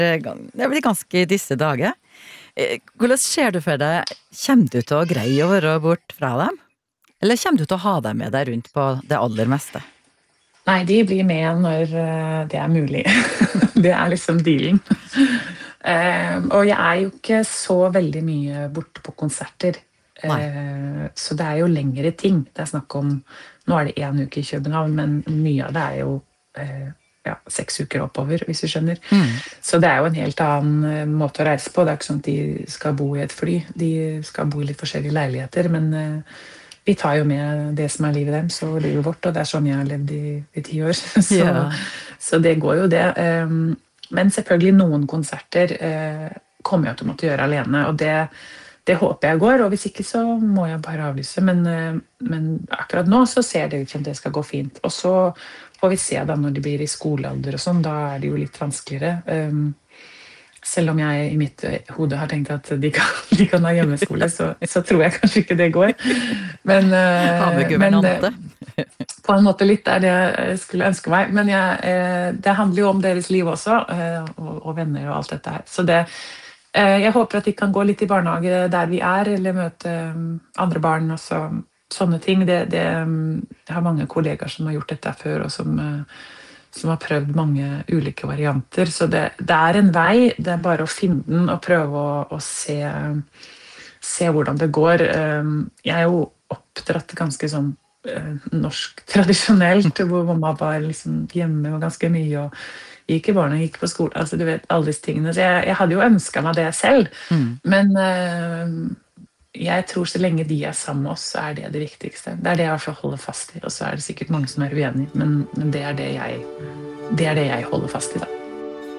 Det blir ganske I disse dager. Hvordan ser du for deg, kommer du til å greie å være bort fra dem? Eller kommer du til å ha dem med deg rundt på det aller meste? Nei, de blir med når det mulig. Det liksom dealen. Og jeg jo ikke så veldig mye borte på konserter. Så det jo lengre ting. Det snakk om, nå det 1 uke I København, men mye av det jo 6 uker oppover, hvis du skjønner. Så det jo en helt annen måte å reise på. Det ikke sånn at de skal bo I et fly. De skal bo I litt forskjellige leiligheter, men vi tar jo med det som livet deres og livet vårt, og det sånn jeg har levd I 10 år. Så det går jo det. Men selvfølgelig noen konserter kommer jeg til å måtte gjøre alene, og det håper jeg går, og hvis ikke så må jeg bare avlyse. Men akkurat nå så ser det ut som det skal gå fint. Og så får vi se da når de blir I skolealder og sånn, da det jo litt vanskeligere. Selv om jeg I mitt hode har tenkt at de kan ha hjemmeskole, så tror jeg kanskje ikke det går. Men på en måte litt det jeg skulle ønske meg. Men det handler jo om deres liv også, og venner og alt dette her. Så jeg håper at de kan gå litt I barnehage der vi eller møte andre barn og sånne ting. Jeg har mange kollegaer som har gjort dette før, og som har prøvd mange ulike varianter. Så det en vei, det bare å finne den og prøve å se hvordan det går. Jeg jo oppdratt ganske sånn norsk tradisjonelt, hvor mamma var liksom hjemme og ganske mye, og gikk I barna, gikk på skole, altså du vet, alle disse tingene. Så jeg hadde jo ønsket meg det selv, men jeg tror så lenge de sammen med oss, så det viktigste. Det det jeg I hvert fall holder fast I, og så det sikkert mange som uenige, men det det jeg holder fast I da.